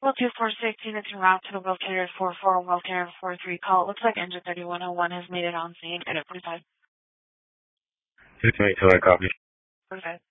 Well, 2416, it's en route to the Will Carrier 44, Will Carrier 43 call. It looks like engine 3101 has made it on scene. Edit 45. 682, I copy. 45.